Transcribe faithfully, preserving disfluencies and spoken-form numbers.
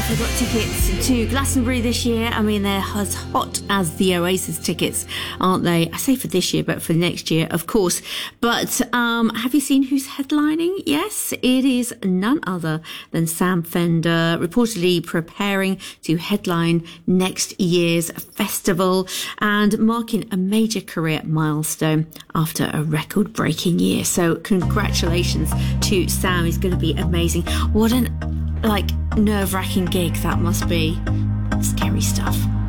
We've got tickets to Glastonbury this year. I mean, they're as hot as the Oasis tickets, aren't they? I say for this year, but for next year, of course. But um, have you seen who's headlining? Yes, it is none other than Sam Fender, reportedly preparing to headline next year's festival and marking a major career milestone after a record-breaking year. So congratulations to Sam. It's going to be amazing. What an, like, nerve-wracking gig that must be. Scary stuff.